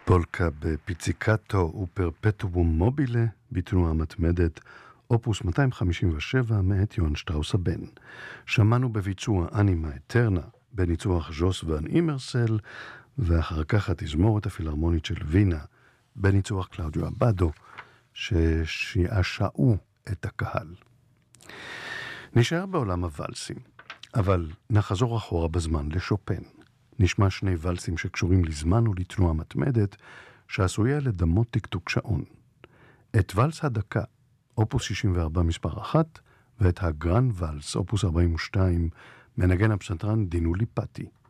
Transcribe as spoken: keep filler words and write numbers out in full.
פולקה בפיציקטו ופרפטום מובילה בתנועה מתמדת, אופוס מאתיים חמישים ושבע מאת יוהאן שטראוס הבן. שמענו בביצוע אנימה אטרנה בניצוח ז'וס ואן אימרסל, ואחר כך התזמורת הפילהרמונית של וינה בניצוח קלאודיו אבדו, ששיעשעו את הקהל. נשאר בעולם הוואלסים, אבל נחזור אחורה בזמן לשופן. נשמע שני ולסים שקשורים לזמן ולתנועה מתמדת, שעשויה לדמות טקטוק שעון. את ולס הדקה, אופוס שישים וארבע מספר אחת, ואת הגרן ולס, אופוס ארבעים ושתיים, מנגן הפסנתרן דינו ליפטי.